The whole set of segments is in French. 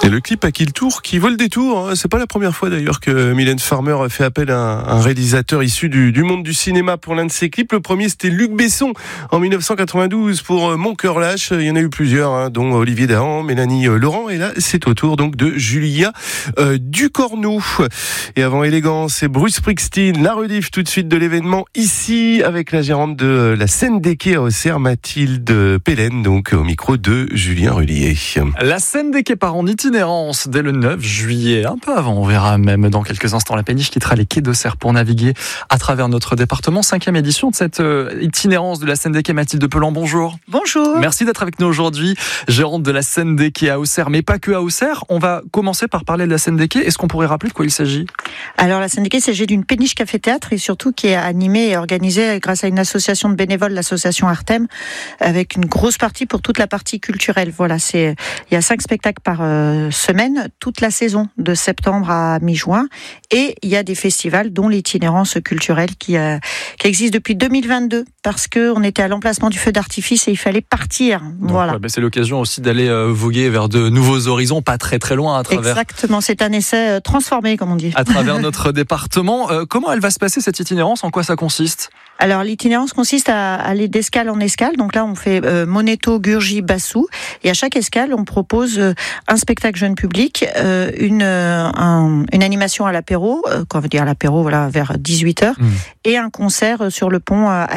Et le clip à qui le tour qui vaut le détour. C'est pas la première fois d'ailleurs que Mylène Farmer a fait appel à un réalisateur issu du monde du cinéma pour l'un de ses clips. Le premier, c'était Luc Besson en 1992 pour Mon cœur lâche. Il y en a eu plusieurs, dont Olivier Dahan, Mélanie Laurent. Et là, c'est au tour donc de Julia Ducorneau. Et avant Élégance, c'est Bruce Springsteen. La rediff tout de suite de l'événement ici avec la gérante de la scène des quais à Auxerre, Mathilde Pellen, donc au micro de Julien Rullier. La scène des quais part en itinérance dès le 9 juillet, un peu avant, on verra même dans quelques instants. La péniche quittera les quais d'Auxerre pour naviguer à travers notre département. 5e édition de cette itinérance de la scène des quais. Mathilde Pellen, bonjour. Bonjour. Merci d'être avec nous aujourd'hui, gérante de la scène des quais à Auxerre, mais pas que à Auxerre. On va commencer par parler de la scène des quais. Est-ce qu'on pourrait rappeler de quoi il s'agit ? Alors la scène des quais, s'agit d'une péniche café-théâtre et surtout qui est animée et organisée grâce à une association de bénévoles, l'association Artem, avec une grosse partie pour toute la partie culturelle. Voilà, il y a 5 spectacles par semaine, toute la saison de septembre à mi-juin, et il y a des festivals dont l'itinérance culturelle qui existe depuis 2022 parce que on était à l'emplacement du feu d'artifice et il fallait partir. Donc, voilà. C'est l'occasion aussi d'aller voguer vers de nouveaux horizons, pas très très loin à travers. Exactement, c'est un essai transformé comme on dit. À travers notre département. Comment elle va se passer cette itinérance ? En quoi ça consiste ? Alors l'itinérance consiste à aller d'escale en escale. Donc là on fait Moneto, Gurgy, Bassou, et à chaque escale on propose un spectacle jeune public, une animation à l'apéro, quand on veut dire à l'apéro, voilà, vers 18h, et un concert sur le pont à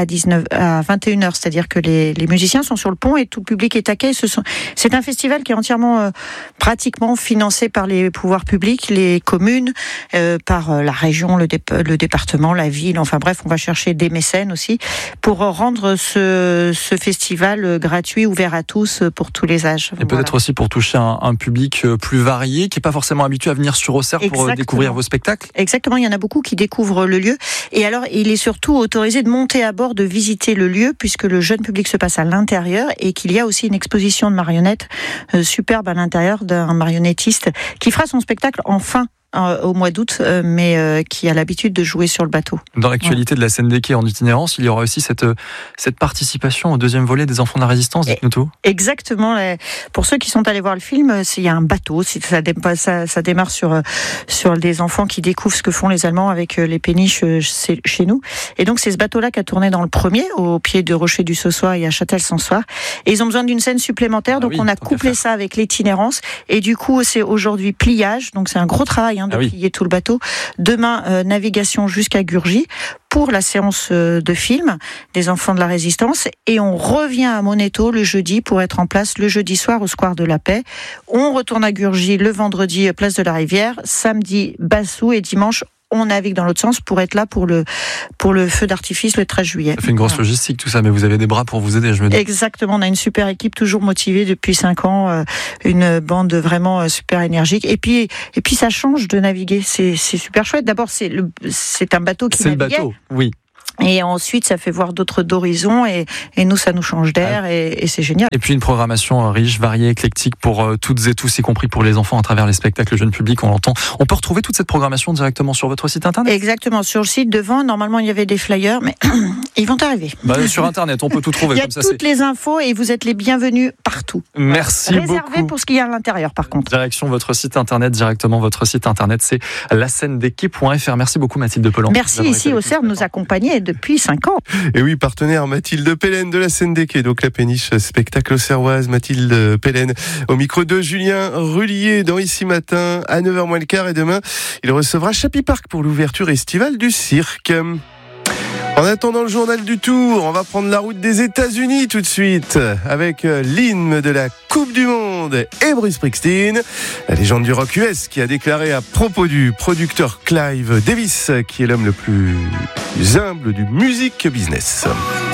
21h. C'est-à-dire que les musiciens sont sur le pont et tout le public est à quai. C'est un festival qui est entièrement pratiquement financé par les pouvoirs publics, les communes, par la région, le département, la ville. Enfin bref, on va chercher des mécènes aussi pour rendre ce festival gratuit, ouvert à tous, pour tous les âges. Et peut-être aussi pour toucher un public plus varié, qui n'est pas forcément habitué à venir sur Auxerre pour découvrir vos spectacles. Exactement, il y en a beaucoup qui découvrent le lieu. Et alors, il est surtout autorisé de monter à bord, de visiter le lieu, puisque le jeune public se passe à l'intérieur et qu'il y a aussi une exposition de marionnettes superbe à l'intérieur d'un marionnettiste qui fera son spectacle au mois d'août, mais qui a l'habitude de jouer sur le bateau. Dans l'actualité de la scène des quais en itinérance, il y aura aussi cette participation au deuxième volet des Enfants de la Résistance, dites-nous tout. Exactement. Pour ceux qui sont allés voir le film, il y a un bateau, ça démarre sur des enfants qui découvrent ce que font les Allemands avec les péniches chez nous. Et donc c'est ce bateau-là qui a tourné dans le premier, au pied de Rocher du Saussois et à Châtel-Sansoir. Et ils ont besoin d'une scène supplémentaire, donc on a couplé ça avec l'itinérance. Et du coup, c'est aujourd'hui pliage, donc c'est un gros travail de plier tout le bateau. Demain, navigation jusqu'à Gurgy pour la séance de film des Enfants de la Résistance, et on revient à Moneto le jeudi pour être en place le jeudi soir au Square de la Paix. On retourne à Gurgy le vendredi, place de la Rivière, samedi Bassou, et dimanche on navigue dans l'autre sens pour être là pour le feu d'artifice le 13 juillet. Ça fait une grosse logistique tout ça, mais vous avez des bras pour vous aider, je me dis. Exactement, on a une super équipe toujours motivée depuis 5 ans, une bande vraiment super énergique. Et puis ça change de naviguer, c'est super chouette. D'abord c'est un bateau qui naviguait. C'est le bateau, oui. Et ensuite, ça fait voir d'autres horizons et nous, ça nous change d'air et c'est génial. Et puis une programmation riche, variée, éclectique pour toutes et tous, y compris pour les enfants à travers les spectacles jeunes publics, on l'entend. On peut retrouver toute cette programmation directement sur votre site internet ? Exactement, sur le site devant, normalement il y avait des flyers, mais ils vont arriver. Sur internet, on peut tout trouver. Il y a toutes les infos et vous êtes les bienvenus partout. Merci beaucoup. Réservé pour ce qu'il y a à l'intérieur par contre. Direction votre site internet, c'est lascènedequais.fr. Merci beaucoup Mathilde Pellen. Merci ici au CERN de nous accompagner depuis 5 ans. Et oui, partenaire Mathilde Pellen de la scène des quais, donc la péniche spectacle auxerroise. Mathilde Pellen au micro de Julien Rullier dans Ici Matin à 9h moins le quart, et demain il recevra Chappie Park pour l'ouverture estivale du cirque. En attendant le journal du Tour, on va prendre la route des États-Unis tout de suite avec l'hymne de la Coupe du Monde et Bruce Springsteen, la légende du rock US, qui a déclaré à propos du producteur Clive Davis, qui est l'homme le plus humble du music business.